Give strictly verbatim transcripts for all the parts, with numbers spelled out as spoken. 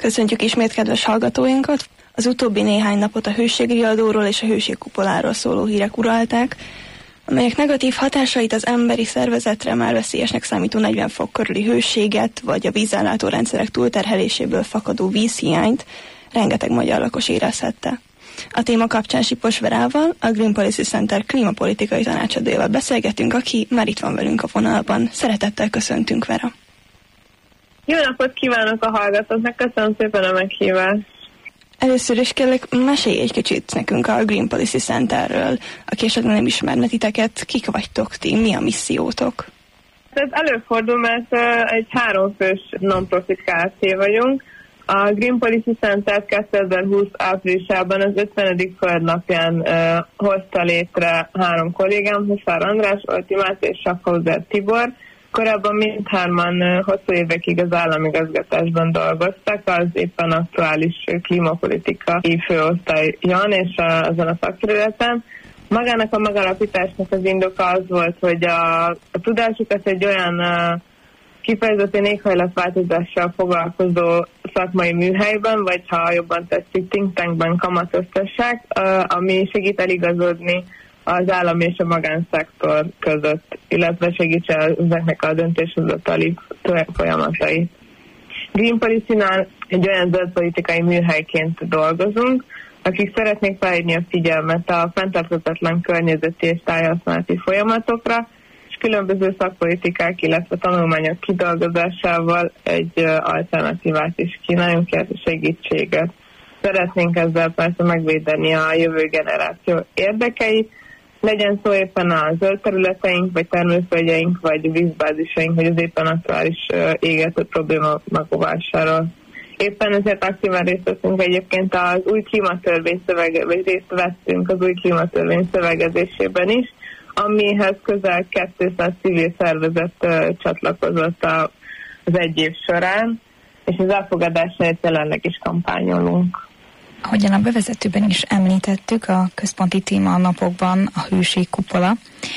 Köszöntjük ismét kedves hallgatóinkat! Az utóbbi néhány napot a hőségriadóról és a hőségkupoláról szóló hírek uralták, amelyek negatív hatásait az emberi szervezetre már veszélyesnek számító negyven fok körüli hőséget, vagy a vízellátó rendszerek túlterheléséből fakadó vízhiányt rengeteg magyar lakos érezhette. A téma kapcsán Sipos Verával, a Green Policy Center klímapolitikai tanácsadójával beszélgetünk, aki már itt van velünk a vonalban. Szeretettel köszöntünk, Vera! Jó napot kívánok a hallgatóknak, köszönöm szépen a meghívást! Először is kérlek, mesélj egy kicsit nekünk a Green Policy Centerről, aki esetleg nem ismerne titeket, kik vagytok ti, mi a missziótok? Ez előfordul, mert egy háromfős non-profit Kft. Vagyunk. A Green Policy Center kétezer-húsz áprilisában az ötvenedik földnapján uh, hozta létre három kollégám, Huszár András, Olti Máté és Schaffhauser Tibor. Korábban mindhárman uh, hosszú évekig az államigazgatásban dolgoztak, az éppen aktuális klímapolitikai főosztályon és uh, azon a szakterületen. Magának a megalapításnak az indoka az volt, hogy a, a tudásukat egy olyan uh, kifejezetten éghajlatváltozással foglalkozó szakmai műhelyben, vagy ha jobban tetszik, think tankben kamatoztassák, ami segít eligazodni az állam és a magánszektor között, illetve segítse ezeknek a döntéshozatali folyamatait. Green Policy-nál egy olyan zöldpolitikai műhelyként dolgozunk, akik szeretnék felhívni a figyelmet a fenntarthatatlan környezeti és tájhasználati folyamatokra, különböző szakpolitikák, illetve tanulmányok kidolgozásával egy alternatívát is kínáljunk, illetve segítséget. Szeretnénk ezzel persze megvédeni a jövő generáció érdekeit, legyen szó éppen a zöld területeink, vagy termőföldjeink, vagy vízbázisaink, vagy az éppen aktuális égető probléma megovásáról. Éppen ezért aktívan részt veszünk egyébként az új klímatörvény szövege, vagy részt vettünk az új klímatörvény szövegezésében is, amihez közel kétszáz civil szervezet uh, csatlakozott a, az egy év során, és az elfogadásáért jelenleg is kampányolunk. Ahogyan a bevezetőben is említettük, a központi téma a napokban a hőségkupola.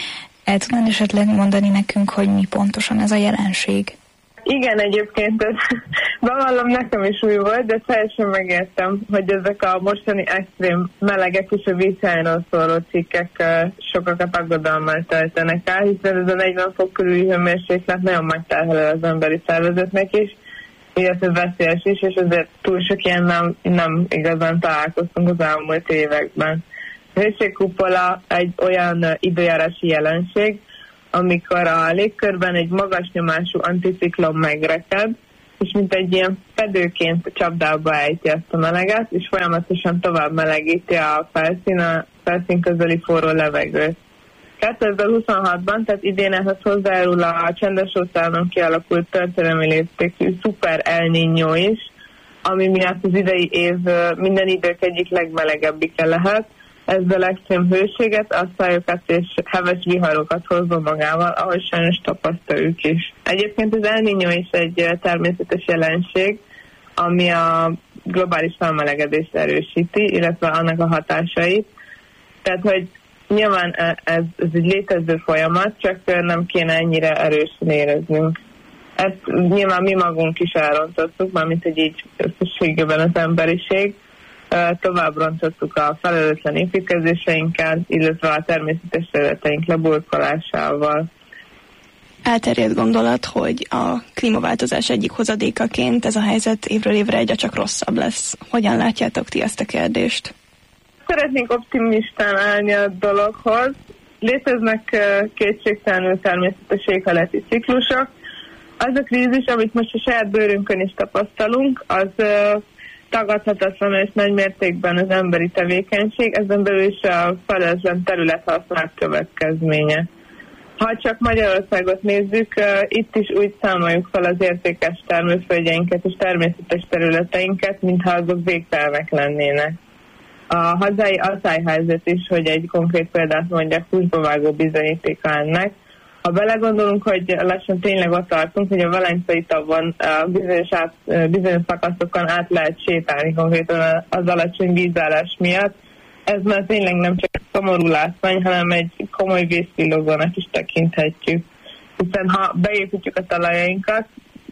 El tudnád esetleg mondani nekünk, hogy mi pontosan ez a jelenség? Igen, egyébként ez, bevallom, nekem is új volt, de teljesen megértem, hogy ezek a mostani extrém melegek és a vízhiányról szóló cikkek sokakat aggodalmal töltenek el, hiszen ez a negyven fok körüli hőmérséklet nagyon megterhelő az emberi szervezetnek is, illetve veszélyes is, és ezért túl sok ilyen nem, nem igazán találkoztunk az elmúlt években. A hőségkupola egy olyan időjárási jelenség, amikor a légkörben egy magas nyomású anticiklon megreked, és mint egy ilyen fedőként csapdába ejti ezt a meleget, és folyamatosan tovább melegíti a felszín, a felszín közeli forró levegőt. kétezer-huszonhatban, tehát idén ehhez hozzájárul a Csendes-óceánon kialakult történelmi léptékű szuper El Niño is, ami miatt az idei év minden idők egyik legmelegebbike lehet. Ezzel extrém hőséget, asszályokat és heves viharokat hozva magával, ahogy sajnos tapasztaljuk is. Egyébként az El Niño is egy természetes jelenség, ami a globális felmelegedést erősíti, illetve annak a hatásait. Tehát, hogy nyilván ez, ez egy létező folyamat, csak nem kéne ennyire erősen éreznünk. Ezt nyilván mi magunk is elrontottuk, mármint hogy így összességében az emberiség. Tovább rontottuk a felelőtlen építkezéseinket, illetve a természetes területeink leburkolásával. Elterjedt gondolat, hogy a klímaváltozás egyik hozadékaként ez a helyzet évről évre egyre csak rosszabb lesz. Hogyan látjátok ti ezt a kérdést? Szeretnénk optimistán állni a dologhoz. Léteznek kétségtelenül természetes éghajlati ciklusok. Az a krízis, amit most a saját bőrünkön is tapasztalunk, az tagadhatatlan és nagy mértékben az emberi tevékenység, ezen belül is a felelőtlen területhasználat következménye. Ha csak Magyarországot nézzük, itt is úgy számoljuk fel az értékes termőföldjeinket és természetes területeinket, mintha azok végtelenek lennének. A hazai aszályhelyzet is, hogy egy konkrét példát mondjak, húsba vágó bizonyítéka ennek. Ha belegondolunk, hogy lassan tényleg ott tartunk, hogy a velencei tavon bizonyos, át, bizonyos szakaszokon át lehet sétálni konkrétan az alacsony vízállás miatt, ez már tényleg nem csak szomorú látvány, hanem egy komoly vészvillogónak is tekinthetjük. Hiszen ha beépítjük a talajainkat,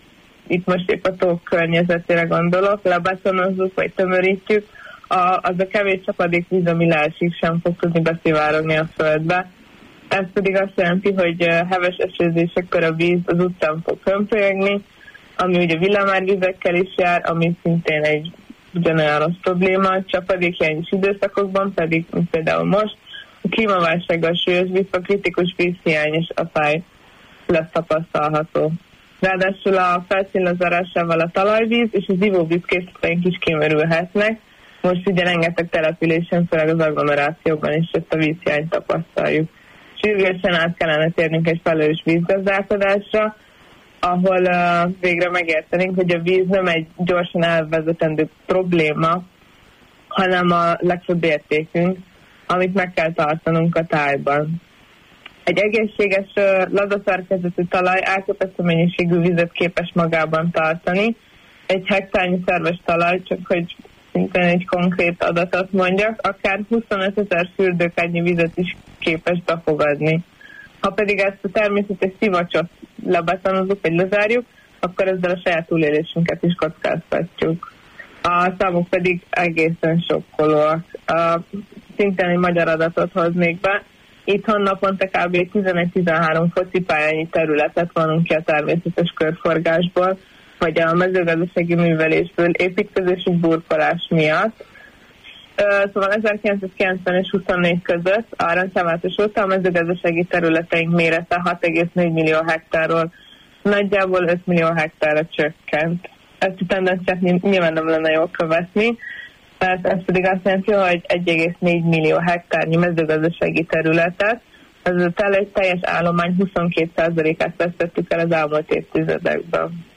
itt most épp a tók környezetére gondolok, lebetonozzuk vagy tömörítjük, a, az a kevés csapadékvíz, ami leesik, sem fog tudni beszivárogni a földbe. Ez pedig azt jelenti, hogy heves esőzésekkor a víz az utcán fog hömpölyögni, ami ugye villamárvizekkel is jár, ami szintén egy ugyanolyan rossz probléma, csapadékhiányos időszakokban pedig, mint például most, a klímaválsággal súlyosbítva kritikus vízhiány és aszály lesz tapasztalható. Ráadásul a felszínlezárásával a talajvíz és az ivóvíz készleteink is kimerülhetnek. Most ugye rengeteg településen, főleg az agglomerációban is ezt a vízhiányt tapasztaljuk. Sürgősen át kellene térnünk egy felelős vízgazdálkodásra, ahol uh, végre megértenénk, hogy a víz nem egy gyorsan elvezetendő probléma, hanem a legfőbb értékünk, amit meg kell tartanunk a tájban. Egy egészséges uh, lazaszerkezetű talaj elképesztő mennyiségű vizet képes magában tartani. Egy hektárnyi szerves talaj, csak hogy szintén egy konkrét adatot mondjak, akár huszonöt ezer fürdőkádnyi vizet is képes befogadni. Ha pedig ezt a természetes szivacsot lebetonozunk, vagy lezárjuk, akkor ezzel a saját túlélésünket is kockáztatjuk. A számok pedig egészen sokkolóak. A, szintén egy magyar adatot hoznék be. Itthon naponta kb. tizenegy-tizenhárom focipályányi területet vonunk ki a természetes körforgásból, vagy a mezőgazdasági művelésből építkezési burkolás miatt. Szóval ezerkilencszázkilencven és huszonnégy között a rendszerváltás óta a mezőgazdasági területeink mérete hat egész négy millió hektárról nagyjából öt millió hektárra csökkent. Ezt a tendenciát nyilván nem lenne jól követni, mert ez pedig azt jelenti, hogy egy egész négy millió hektárnyi mezőgazdasági területet, ez a teljes állomány huszonkét százalékát vesztettük el az elmúlt évtizedekben.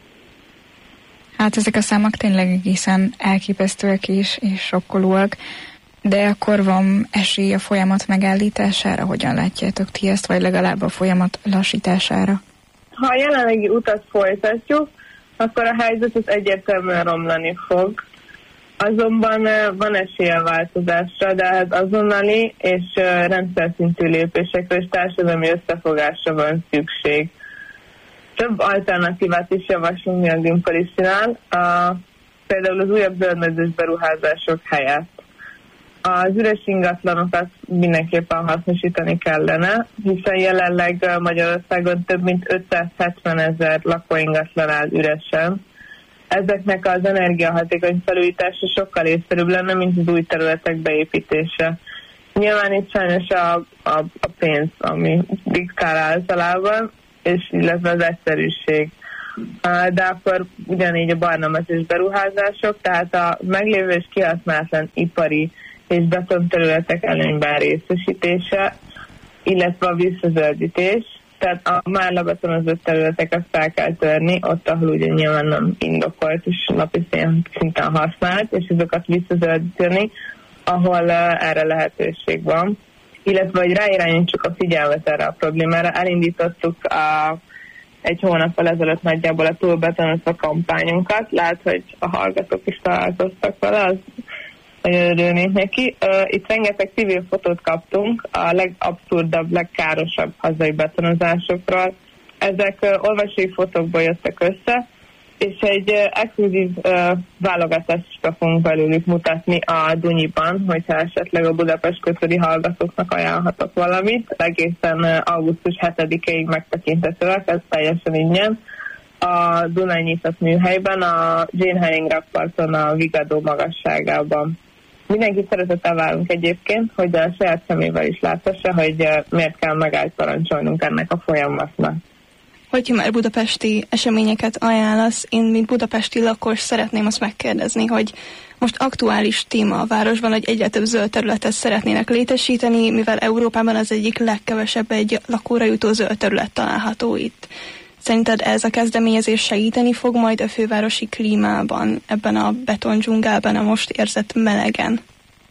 Hát ezek a számok tényleg egészen elképesztőek és, és sokkolóak, de akkor van esély a folyamat megállítására? Hogyan látjátok ti ezt, vagy legalább a folyamat lassítására? Ha a jelenlegi utat folytatjuk, akkor a helyzet az egyértelműen romlani fog. Azonban van esély a változásra, de ez azonnali és rendszer szintű lépésekre és társadalmi összefogásra van szükség. Több alternatívát is javaslunk mi a Green Policy-nál, a, például az újabb zöldmezős beruházások helyett. Az üres ingatlanokat mindenképpen hasznosítani kellene, hiszen jelenleg Magyarországon több mint ötszázhetven ezer lakóingatlan áll üresen. Ezeknek az energiahatékony felújítása sokkal észszerűbb lenne, mint az új területek beépítése. Nyilván itt sajnos a, a, a pénz, ami diktál általában, és illetve az egyszerűség. De akkor ugyanígy a barnamezős beruházások, tehát a meglévő és kihasználatlan ipari és betonterületek előnyben részesítése, illetve a visszazöldítés, tehát a már lebetonozott területeket fel kell törni, ott, ahol ugye nyilván nem indokolt és napi szinten használt, és ezeket visszazöldíteni, ahol uh, erre lehetőség van. Illetve, hogy ráirányítsuk a figyelmet erre a problémára. Elindítottuk a, egy hónappal ezelőtt nagyjából a túlbetonozva kampányunkat. Lehet, hogy a hallgatók is találkoztak vele, az nagyon örülnék neki. Itt rengeteg civil fotót kaptunk a legabszurdabb, legkárosabb hazai betonozásokról. Ezek olvasói fotókból jöttek össze, és egy exkluzív uh, válogatást fogunk belőlük mutatni a Dunyiban, hogyha esetleg a Budapest kötődi hallgatóknak ajánlhatok valamit. Egészen uh, augusztus hetedikéig megtekintetőek, ez teljesen ingyen. A Dunai nyitott műhelyben, a Jane Herring rakparton, a Vigadó magasságában. Mindenki szeretettel várunk egyébként, hogy a saját szemével is láthassa, hogy uh, miért kell megállt parancsolnunk ennek a folyamatnak. Hogyha már budapesti eseményeket ajánlasz, én, mint budapesti lakos szeretném azt megkérdezni, hogy most aktuális téma a városban, hogy egyre több zöld területet szeretnének létesíteni, mivel Európában az egyik legkevesebb egy lakóra jutó zöld terület található itt. Szerinted ez a kezdeményezés segíteni fog majd a fővárosi klímában, ebben a betondzsungelben, a most érzett melegen?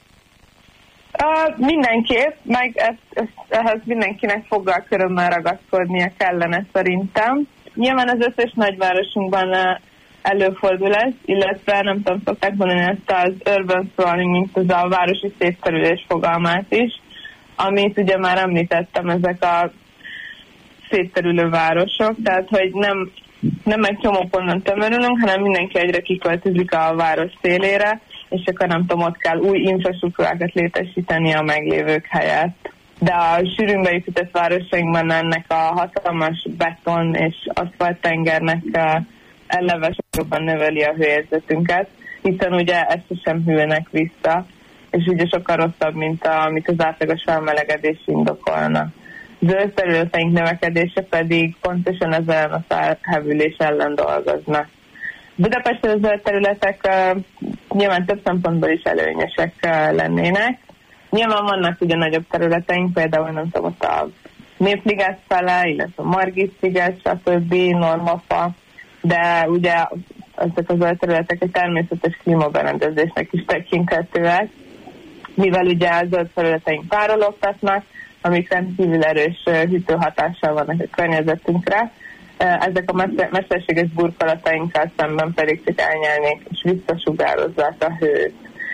Uh, mindenképp, meg ezt, ezt, ehhez mindenkinek foggal körömmel ragaszkodnia kellene szerintem. Nyilván az összes nagyvárosunkban uh, előfordul ez, illetve nem tudom, szokták mondani ezt az urban sprawling, mint az a városi szétterülés fogalmát is, amit ugye már említettem, ezek a szétterülő városok, tehát hogy nem nem egy csomó ponton tömörülünk, hanem mindenki egyre kiköltözik a város szélére, és akkor nem tudom, ott kell új infrastruktúrákat létesíteni a meglévők helyett. De a sűrűn beépített városainkban ennek a hatalmas beton és aszfalttengernek eleve jobban növeli a hőérzetünket, hiszen ugye ezt sem hűlnek vissza, és ugye sokkal rosszabb, mint a, amit az átlagos felmelegedés indokolna. Zöld területeink növekedése pedig pontosan ezen a felhevülés ellen dolgoznak. Budapesten a zöld területek uh, nyilván több szempontból is előnyösek uh, lennének. Nyilván vannak ugye nagyobb területeink, például nem tudom, ott a Népliget fele, illetve a Margit-sziget, stb. Normafa, de ugye ezek a zöld területek egy természetes klímaberendezésnek is tekinthetőek, mivel ugye a zöld területeink tárolóztatnak, amik rendkívül erős hűtőhatással vannak a környezetünkre. Ezek a mesterséges burkolatainkkal szemben pedig csak elnyelnék és visszasugározzák a hőt.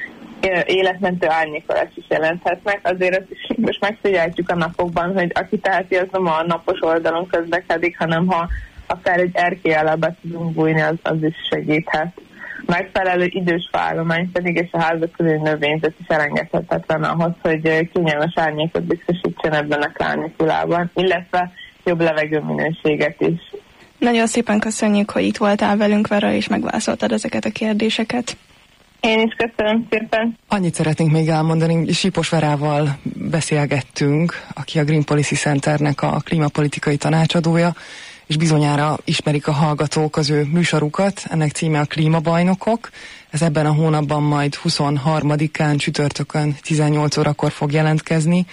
Életmentő árnyékolást is jelenthetnek. Azért ezt is most megfigyeltjük a napokban, hogy aki teheti, az nem a napos oldalon közlekedik, hanem ha akár egy erkély alá be tudunk bújni, az, az is segíthet. Megfelelő idős faállomány pedig és a házak körüli növényzet is elengedhetetlen ahhoz, hogy kényelmes árnyékot biztosítson ebben a kánikulában, illetve jobb levegőminőséget is. Nagyon szépen köszönjük, hogy itt voltál velünk, Vera, és megválaszoltad ezeket a kérdéseket. Én is köszönöm szépen. Annyit szeretnénk még elmondani, Sipos Verával beszélgettünk, aki a Green Policy Centernek a klímapolitikai tanácsadója, és bizonyára ismerik a hallgatók az ő műsorukat, ennek címe a Klímabajnokok. Ez ebben a hónapban majd huszonharmadikán csütörtökön tizennyolc órakor fog jelentkezni,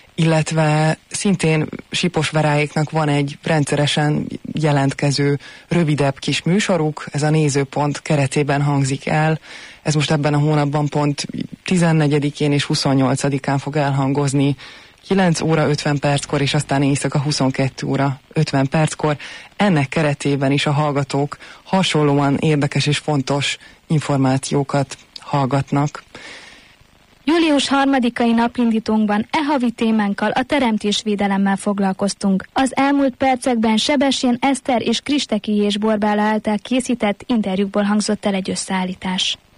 illetve szintén Sipos Veráéknak van egy rendszeresen jelentkező, rövidebb kis műsoruk, ez a Nézőpont keretében hangzik el. Ez most ebben a hónapban pont tizennegyedikén és huszonnyolcadikán fog elhangozni, kilenc óra ötven perckor, és aztán éjszaka huszonkettő óra ötven perckor. Ennek keretében is a hallgatók hasonlóan érdekes és fontos információkat hallgatnak. július harmadikai napindítónkban e havi témánkkal, a teremtésvédelemmel foglalkoztunk. Az elmúlt percekben Sebestyén Eszter és Kristeki és Borbála által készített interjúkból hangzott el egy összeállítás.